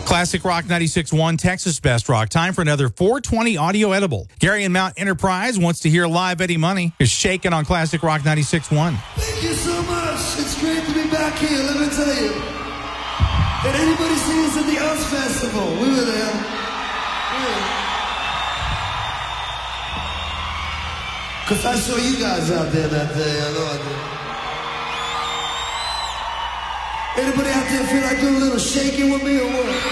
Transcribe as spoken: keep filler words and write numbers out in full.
Classic Rock ninety-six point one, Texas Best Rock. Time for another four twenty audio edible. Gary and Mount Enterprise wants to hear live Eddie Money is shaking on Classic Rock ninety-six point one. Thank you so much. It's great to be back here, let me tell you. Did anybody see us at the Oz Festival? We were there. Because I saw you guys out there that day. I know I did. Anybody out there feel like doing a little shaking with me or what?